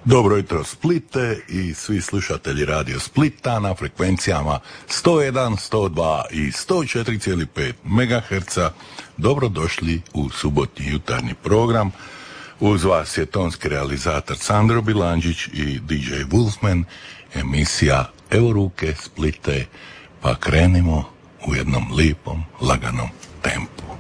Dobro jutro Splite i svi slušatelji Radio Splita na frekvencijama 101, 102 i 104,5 MHz. Dobrodošli u subotnji jutarnji program. Uz vas je tonski realizator Sandro Bilandžić i DJ Wolfman. Emisija Evo ruke Splite, pa krenimo u jednom lipom, laganom tempu.